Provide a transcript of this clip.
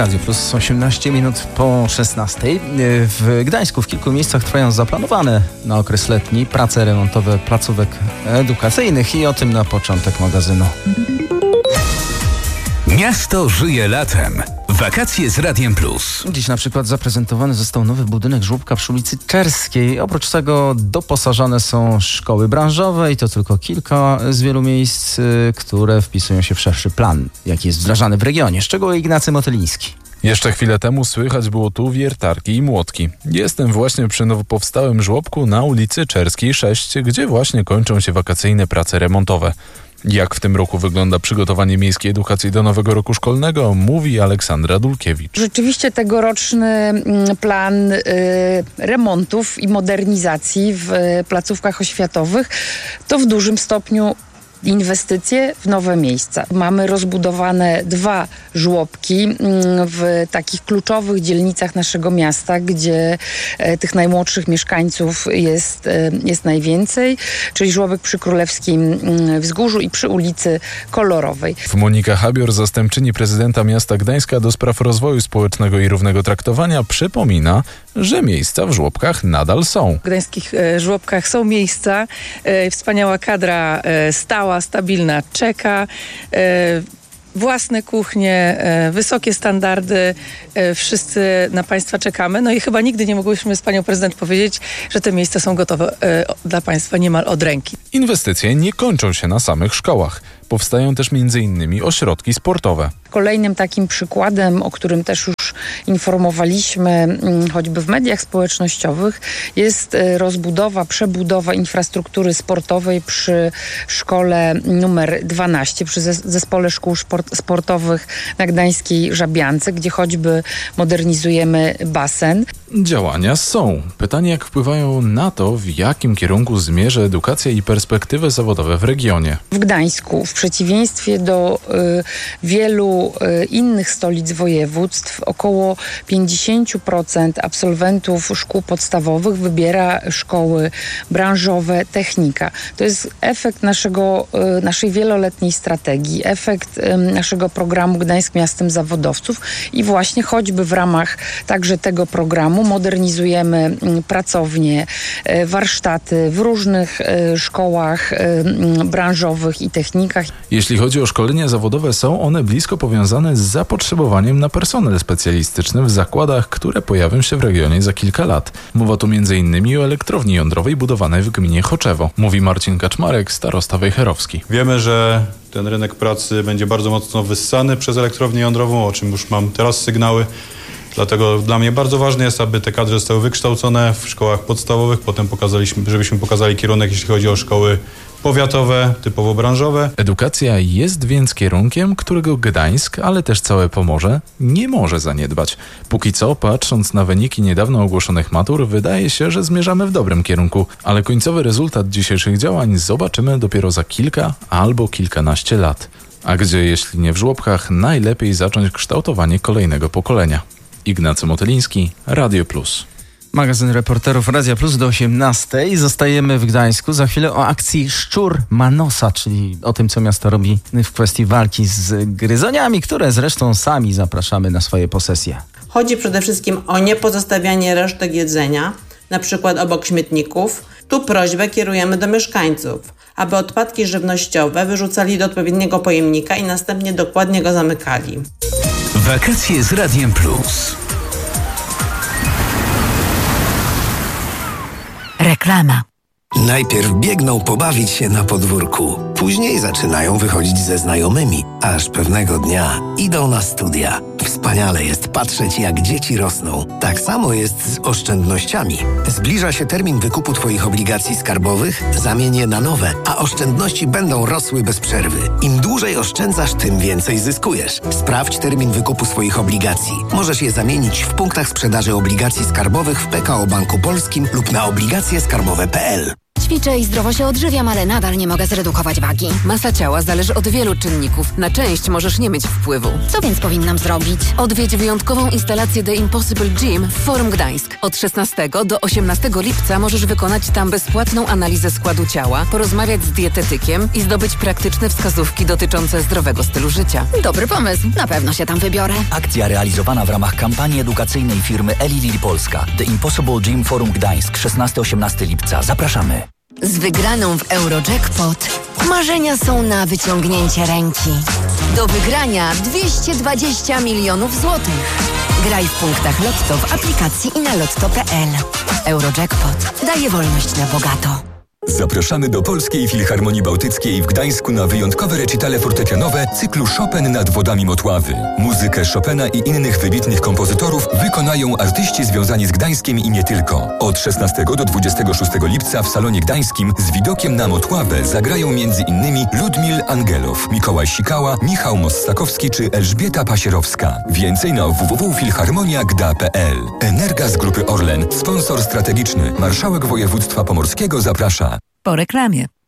Radio Plus, 18 minut po 16. W Gdańsku w kilku miejscach trwają zaplanowane na okres letni prace remontowe placówek edukacyjnych i o tym na początek magazynu. Miasto żyje latem. Wakacje z Radiem Plus. Dziś na przykład zaprezentowany został nowy budynek żłobka przy ulicy Czerskiej. Oprócz tego doposażane są szkoły branżowe i to tylko kilka z wielu miejsc, które wpisują się w szerszy plan, jaki jest wdrażany w regionie. Szczegóły Ignacy Motyliński. Jeszcze chwilę temu słychać było tu wiertarki i młotki. Jestem właśnie przy nowo powstałym żłobku na ulicy Czerskiej 6, gdzie właśnie kończą się wakacyjne prace remontowe. Jak w tym roku wygląda przygotowanie miejskiej edukacji do nowego roku szkolnego, mówi Aleksandra Dulkiewicz. Rzeczywiście tegoroczny plan remontów i modernizacji w placówkach oświatowych to w dużym stopniu inwestycje w nowe miejsca. Mamy rozbudowane 2 żłobki w takich kluczowych dzielnicach naszego miasta, gdzie tych najmłodszych mieszkańców jest najwięcej, czyli żłobek przy Królewskim Wzgórzu i przy ulicy Kolorowej. Monika Habior, zastępczyni prezydenta miasta Gdańska do spraw rozwoju społecznego i równego traktowania, przypomina, że miejsca w żłobkach nadal są. W gdańskich żłobkach są miejsca, wspaniała kadra stała, stabilna czeka, własne kuchnie, wysokie standardy, wszyscy na Państwa czekamy. No i chyba nigdy nie mogłyśmy z Panią Prezydent powiedzieć, że te miejsca są gotowe dla Państwa niemal od ręki. Inwestycje nie kończą się na samych szkołach. Powstają też m.in. ośrodki sportowe. Kolejnym takim przykładem, o którym też już informowaliśmy choćby w mediach społecznościowych, jest przebudowa infrastruktury sportowej przy szkole numer 12, przy zespole szkół sportowych na Gdańskiej Żabiance, gdzie choćby modernizujemy basen. Działania są. Pytanie, jak wpływają na to, w jakim kierunku zmierzy edukacja i perspektywy zawodowe w regionie. W Gdańsku, w przeciwieństwie do wielu innych stolic województw, około 50% absolwentów szkół podstawowych wybiera szkoły branżowe, technika. To jest efekt naszej wieloletniej strategii, efekt naszego programu Gdańsk Miastem Zawodowców i właśnie choćby w ramach także tego programu modernizujemy pracownie, warsztaty w różnych szkołach branżowych i technikach. Jeśli chodzi o szkolenia zawodowe, są one blisko powiązane z zapotrzebowaniem na personel specjalistyczny w zakładach, które pojawią się w regionie za kilka lat. Mowa tu m.in. o elektrowni jądrowej budowanej w gminie Choczewo, mówi Marcin Kaczmarek, starosta wejherowski. Wiemy, że ten rynek pracy będzie bardzo mocno wyssany przez elektrownię jądrową, o czym już mam teraz sygnały. Dlatego dla mnie bardzo ważne jest, aby te kadry zostały wykształcone w szkołach podstawowych. Potem żebyśmy pokazali kierunek, jeśli chodzi o szkoły powiatowe, typowo branżowe. Edukacja jest więc kierunkiem, którego Gdańsk, ale też całe Pomorze nie może zaniedbać. Póki co, patrząc na wyniki niedawno ogłoszonych matur, wydaje się, że zmierzamy w dobrym kierunku, ale końcowy rezultat dzisiejszych działań zobaczymy dopiero za kilka albo kilkanaście lat. A gdzie, jeśli nie w żłobkach, najlepiej zacząć kształtowanie kolejnego pokolenia. Ignacy Motyliński, Radio Plus. Magazyn Reporterów Radia Plus do 18. Zostajemy w Gdańsku. Za chwilę o akcji Szczur ma nosa, czyli o tym, co miasto robi w kwestii walki z gryzoniami, które zresztą sami zapraszamy na swoje posesje. Chodzi przede wszystkim o niepozostawianie resztek jedzenia, na przykład obok śmietników. Tu prośbę kierujemy do mieszkańców, aby odpadki żywnościowe wyrzucali do odpowiedniego pojemnika i następnie dokładnie go zamykali. Wakacje z Radiem Plus. Reklama. Najpierw biegną pobawić się na podwórku, później zaczynają wychodzić ze znajomymi, aż pewnego dnia idą na studia. Wspaniale jest patrzeć, jak dzieci rosną. Tak samo jest z oszczędnościami. Zbliża się termin wykupu Twoich obligacji skarbowych, zamień je na nowe, a oszczędności będą rosły bez przerwy. Im dłużej oszczędzasz, tym więcej zyskujesz. Sprawdź termin wykupu swoich obligacji. Możesz je zamienić w punktach sprzedaży obligacji skarbowych w PKO Banku Polskim lub na obligacjeskarbowe.pl. Ćwiczę i zdrowo się odżywiam, ale nadal nie mogę zredukować wagi. Masa ciała zależy od wielu czynników. Na część możesz nie mieć wpływu. Co więc powinnam zrobić? Odwiedź wyjątkową instalację The Impossible Gym w Forum Gdańsk. Od 16 do 18 lipca możesz wykonać tam bezpłatną analizę składu ciała, porozmawiać z dietetykiem i zdobyć praktyczne wskazówki dotyczące zdrowego stylu życia. Dobry pomysł. Na pewno się tam wybiorę. Akcja realizowana w ramach kampanii edukacyjnej firmy Eli Lilly Polska. The Impossible Gym Forum Gdańsk, 16-18 lipca. Zapraszamy. Z wygraną w Eurojackpot marzenia są na wyciągnięcie ręki. Do wygrania 220 milionów złotych. Graj w punktach Lotto w aplikacji i na lotto.pl. Eurojackpot daje wolność na bogato. Zapraszamy do Polskiej Filharmonii Bałtyckiej w Gdańsku na wyjątkowe recitale fortepianowe cyklu Chopin nad wodami Motławy. Muzykę Chopina i innych wybitnych kompozytorów wykonają artyści związani z Gdańskiem i nie tylko. Od 16 do 26 lipca w Salonie Gdańskim z widokiem na Motławę zagrają m.in. Ludmil Angelow, Mikołaj Sikała, Michał Mossakowski czy Elżbieta Pasierowska. Więcej na www.filharmoniagda.pl. Energa z Grupy Orlen, sponsor strategiczny, marszałek województwa pomorskiego zaprasza. Po reklamie.